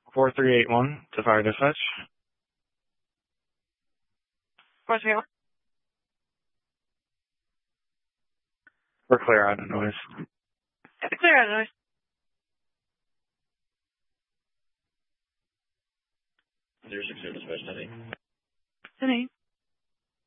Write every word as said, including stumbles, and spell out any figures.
four three eight one to fire dispatch. four three one. We're clear out of noise. Clear out of noise. Zero six zero dispatch, ten eight. ten eight.